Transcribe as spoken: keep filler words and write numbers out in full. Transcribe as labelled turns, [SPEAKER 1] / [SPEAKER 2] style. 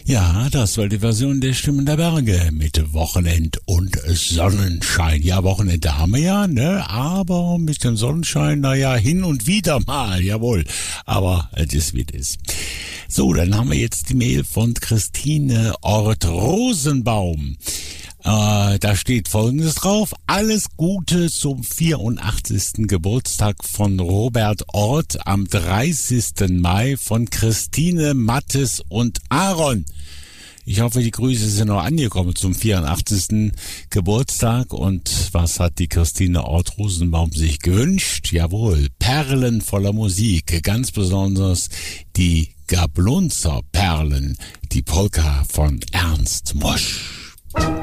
[SPEAKER 1] Ja, das war die Version der Stimmen der Berge mit Wochenend und Sonnenschein. Ja, Wochenende haben wir ja, ne? Aber mit dem Sonnenschein, naja, hin und wieder mal, jawohl. Aber es ist wie es ist. So, dann haben wir jetzt die Mail von Christine Ort-Rosenbaum. Äh, da steht Folgendes drauf: Alles Gute zum vierundachtzigsten Geburtstag von Robert Ort am dreißigsten Mai von Christine, Mattes und Aaron. Ich hoffe, die Grüße sind noch angekommen zum vierundachtzigsten Geburtstag. Und was hat die Christine Ort-Rosenbaum sich gewünscht? Jawohl, Perlen voller Musik, ganz besonders die Gablonzer Perlen, die Polka von Ernst Mosch.